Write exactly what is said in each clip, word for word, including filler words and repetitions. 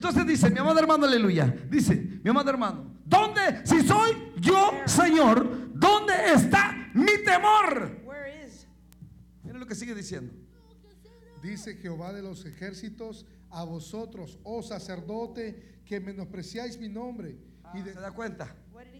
Entonces dice, mi amado hermano, aleluya. Dice, mi amado hermano, ¿dónde, si soy yo, Señor, dónde está mi temor? Miren lo que sigue diciendo. Dice Jehová de los ejércitos a vosotros, oh sacerdote, que menospreciáis mi nombre. Ah, y de... ¿Se da cuenta?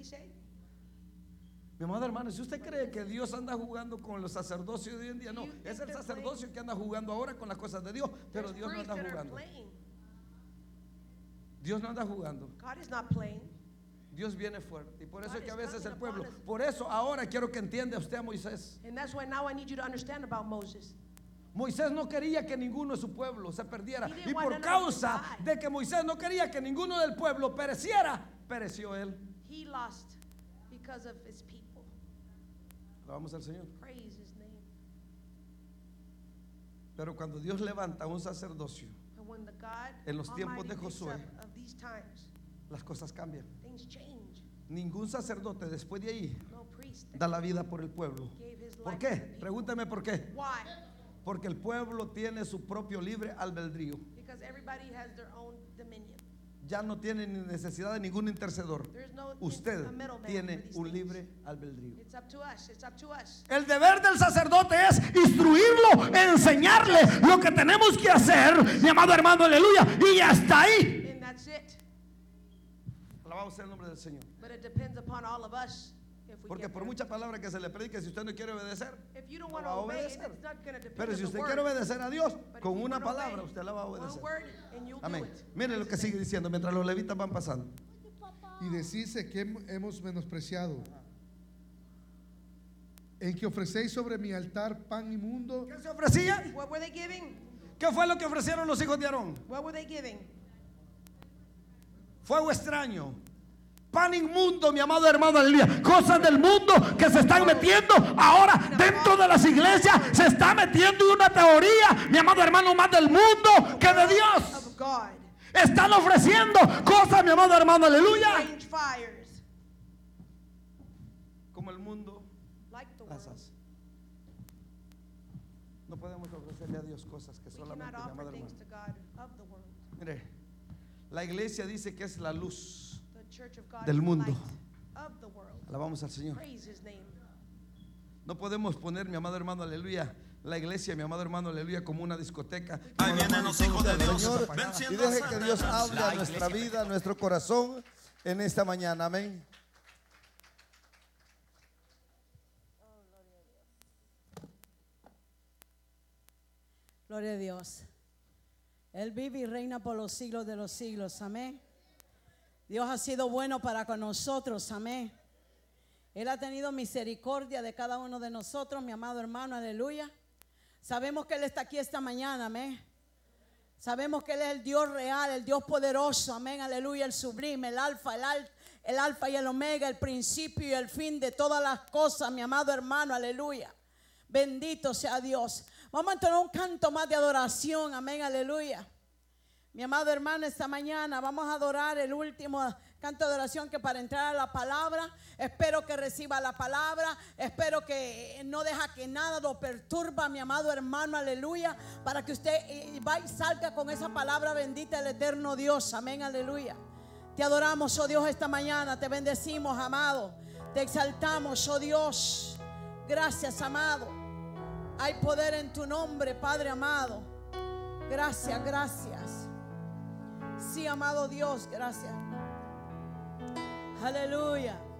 Mi amado hermano, si usted cree que Dios anda jugando con los sacerdocios de hoy en día, no, es el sacerdocio que anda jugando ahora con las cosas de Dios, pero Dios no anda jugando. Dios no anda jugando. Dios viene fuerte. Y por eso es que a veces el pueblo, por eso ahora quiero que entienda usted a Moisés. Moisés no quería que ninguno de su pueblo se perdiera. Y por causa de que Moisés no quería que ninguno del pueblo pereciera, pereció él. Alabamos al Señor. Pero cuando Dios levanta un sacerdocio en los tiempos de Josué, las cosas cambian. Ningún sacerdote después de ahí da la vida por el pueblo. ¿Por qué? Pregúntame por qué. Porque el pueblo tiene su propio libre albedrío. Ya no tiene necesidad de ningún intercedor. Usted tiene un libre albedrío. El deber del sacerdote es instruirlo, enseñarle lo que tenemos que hacer, mi amado hermano, aleluya, y hasta ahí. Alabamos el nombre del Señor. Porque por mucha palabra que se le predique, si usted no quiere obedecer, no va a obedecer. Pero si usted quiere obedecer a Dios, con una palabra usted la va a obedecer. Amén. Miren lo que sigue diciendo mientras los levitas van pasando. Y decirse que hemos menospreciado, en que ofrecéis sobre mi altar pan inmundo. ¿Qué se ofrecía? ¿Qué fue lo que ofrecieron los hijos de Aarón? Fuego extraño, pan inmundo, mi amado hermano, aleluya. Cosas del mundo que se están metiendo ahora dentro de las iglesias. Se está metiendo una teoría, mi amado hermano, más del mundo que de Dios. Están ofreciendo cosas, mi amado hermano, aleluya, como el mundo las hace. No podemos ofrecerle a Dios cosas que solamente, mi amado hermano. Mire, la iglesia dice que es la luz del mundo. Alabamos al Señor. No podemos poner, mi amado hermano, aleluya, la iglesia, mi amado hermano, aleluya, como una discoteca. Ahí vienen los hijos de Dios, Señor, y venciendo a deje que Satanás. Dios hable La a nuestra iglesia vida, a nuestro corazón en esta mañana. Amén. Gloria a Dios. Él vive y reina por los siglos de los siglos. Amén. Dios ha sido bueno para con nosotros. Amén. Él ha tenido misericordia de cada uno de nosotros, mi amado hermano. Aleluya. Sabemos que Él está aquí esta mañana. Amén. Sabemos que Él es el Dios real, el Dios poderoso. Amén. Aleluya. El sublime, el alfa, el, al, el alfa y el omega, el principio y el fin de todas las cosas, mi amado hermano. Aleluya. Bendito sea Dios. Vamos a tener un canto más de adoración. Amén, aleluya. Mi amado hermano, esta mañana vamos a adorar el último canto de adoración, que para entrar a la palabra, espero que reciba la palabra. Espero que no deja que nada lo perturba, mi amado hermano, aleluya, para que usted va y salga con esa palabra bendita del eterno Dios. Amén, aleluya. Te adoramos, oh Dios, esta mañana. Te bendecimos, amado. Te exaltamos, oh Dios. Gracias, amado. Hay poder en tu nombre, Padre amado. Gracias, gracias. Sí, amado Dios, gracias. Aleluya.